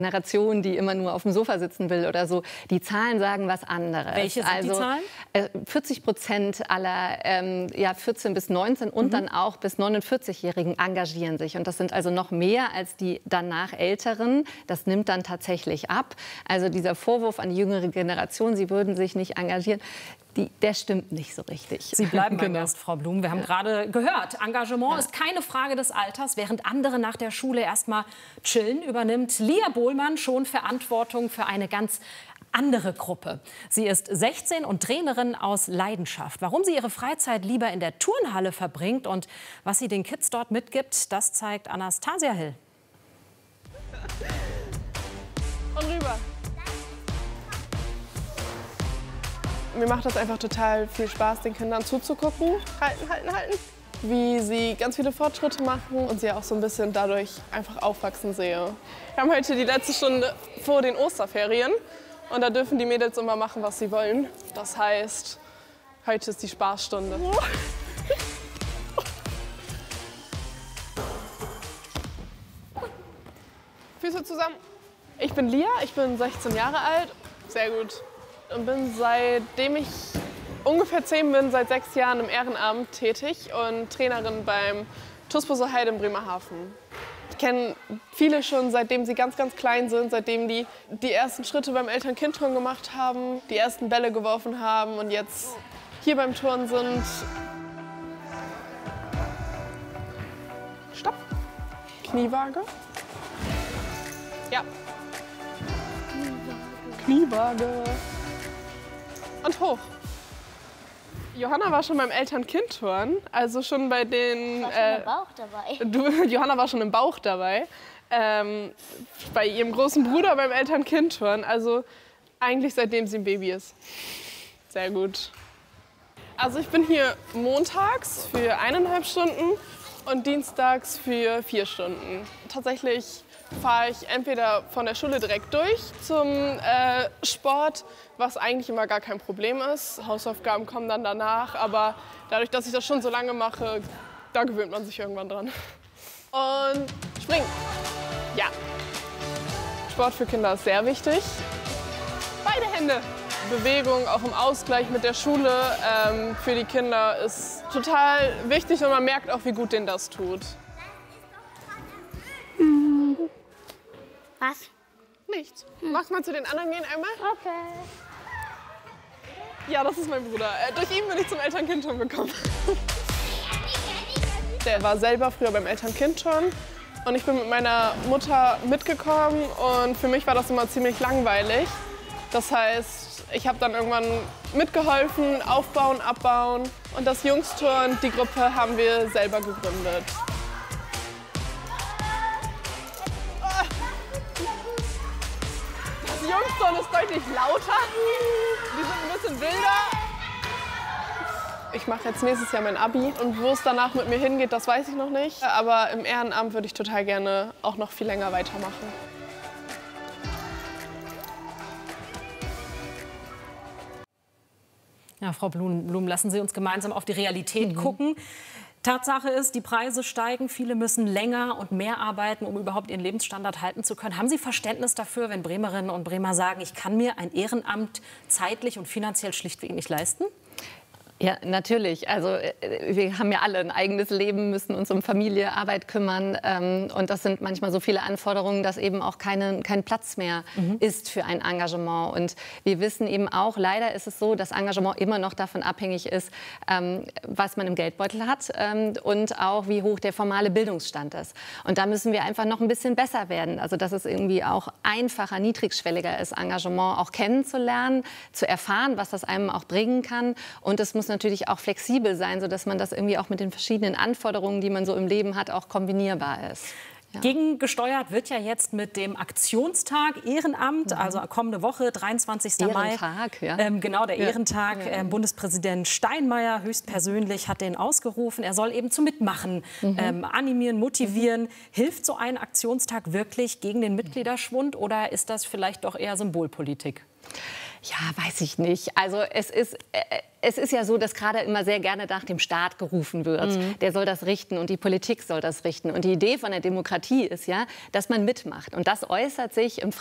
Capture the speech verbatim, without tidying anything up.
Generation, die immer nur auf dem Sofa sitzen will oder so. Die Zahlen sagen was anderes. Welche sind also, die Zahlen? Äh, vierzig Prozent aller ähm, ja, vierzehn bis neunzehn und mhm. dann auch bis neunundvierzig-Jährigen engagieren sich. Und das sind also noch mehr als die danach Älteren. Das nimmt dann tatsächlich ab. Also dieser Vorwurf an die jüngere Generation, sie würden sich nicht engagieren, Die, der stimmt nicht so richtig. Sie bleiben genau. beim Gast, Frau Blum. Wir haben gerade gehört, Engagement ja. ist keine Frage des Alters. Während andere nach der Schule erstmal chillen, übernimmt Lia Bohlmann schon Verantwortung für eine ganz andere Gruppe. Sie ist sechzehn und Trainerin aus Leidenschaft. Warum sie ihre Freizeit lieber in der Turnhalle verbringt und was sie den Kids dort mitgibt, das zeigt Anastasia Hill. Und rüber. Mir macht das einfach total viel Spaß, den Kindern zuzugucken. Halten, halten, halten. Wie sie ganz viele Fortschritte machen und sie auch so ein bisschen dadurch einfach aufwachsen sehe. Wir haben heute die letzte Stunde vor den Osterferien und da dürfen die Mädels immer machen, was sie wollen. Das heißt, heute ist die Spaßstunde. Füße zusammen. Ich bin Lia, ich bin sechzehn Jahre alt. Sehr gut. Und bin seitdem ich ungefähr zehn bin, seit sechs Jahren im Ehrenamt tätig und Trainerin beim T U S Busse Heide in Bremerhaven. Ich kenne viele schon, seitdem sie ganz, ganz klein sind, seitdem die die ersten Schritte beim Eltern-Kind-Turnen gemacht haben, die ersten Bälle geworfen haben und jetzt hier beim Turnen sind. Stopp. Kniewaage. Ja. Kniewaage. Und hoch. Johanna war schon beim Eltern-Kind-Turnen, also schon bei den... Ich war schon äh, im Bauch dabei. Du, Johanna war schon im Bauch dabei, ähm, bei ihrem großen Bruder beim Eltern-Kind-Turnen, also eigentlich seitdem sie ein Baby ist. Sehr gut. Also ich bin hier montags für eineinhalb Stunden und dienstags für vier Stunden. Tatsächlich fahre ich entweder von der Schule direkt durch zum äh, Sport, was eigentlich immer gar kein Problem ist. Hausaufgaben kommen dann danach, aber dadurch, dass ich das schon so lange mache, da gewöhnt man sich irgendwann dran. Und springen. Ja. Sport für Kinder ist sehr wichtig. Beide Hände. Bewegung, auch im Ausgleich mit der Schule, ähm, für die Kinder ist total wichtig und man merkt auch, wie gut denen das tut. Was? Nichts. Mach mal zu den anderen gehen einmal. Okay. Ja, das ist mein Bruder. Äh, durch ihn bin ich zum Eltern-Kind-Turnen gekommen. Der war selber früher beim Eltern-Kind-Turnen und ich bin mit meiner Mutter mitgekommen und für mich war das immer ziemlich langweilig. Das heißt, ich habe dann irgendwann mitgeholfen, aufbauen, abbauen und das Jungsturnen, die Gruppe, haben wir selber gegründet. Das Jungsturnen ist deutlich lauter, die sind ein bisschen wilder. Ich mache jetzt nächstes Jahr mein Abi und wo es danach mit mir hingeht, das weiß ich noch nicht. Aber im Ehrenamt würde ich total gerne auch noch viel länger weitermachen. Ja, Frau Blum, Blum, lassen Sie uns gemeinsam auf die Realität mhm. gucken. Tatsache ist, die Preise steigen. Viele müssen länger und mehr arbeiten, um überhaupt ihren Lebensstandard halten zu können. Haben Sie Verständnis dafür, wenn Bremerinnen und Bremer sagen, ich kann mir ein Ehrenamt zeitlich und finanziell schlichtweg nicht leisten? Ja, natürlich. Also wir haben ja alle ein eigenes Leben, müssen uns um Familie, Arbeit kümmern. Ähm, und das sind manchmal so viele Anforderungen, dass eben auch keine, kein Platz mehr mhm. ist für ein Engagement. Und wir wissen eben auch, leider ist es so, dass Engagement immer noch davon abhängig ist, ähm, was man im Geldbeutel hat ähm, und auch, wie hoch der formale Bildungsstand ist. Und da müssen wir einfach noch ein bisschen besser werden. Also dass es irgendwie auch einfacher, niedrigschwelliger ist, Engagement auch kennenzulernen, zu erfahren, was das einem auch bringen kann. Und es muss natürlich auch flexibel sein, sodass man das irgendwie auch mit den verschiedenen Anforderungen, die man so im Leben hat, auch kombinierbar ist. Ja. Gegengesteuert wird ja jetzt mit dem Aktionstag Ehrenamt, mhm. also kommende Woche, dreiundzwanzigsten Mai. Ehrentag, ja. Ähm, genau, der ja. Ehrentag. Ja. Ähm, Bundespräsident Steinmeier höchstpersönlich hat den ausgerufen. Er soll eben zum Mitmachen mhm. ähm, animieren, motivieren. Mhm. Hilft so ein Aktionstag wirklich gegen den Mitgliederschwund oder ist das vielleicht doch eher Symbolpolitik? Ja, weiß ich nicht. Also es ist, äh, es ist ja so, dass gerade immer sehr gerne nach dem Staat gerufen wird. Mhm. Der soll das richten und die Politik soll das richten. Und die Idee von der Demokratie ist ja, dass man mitmacht. Und das äußert sich im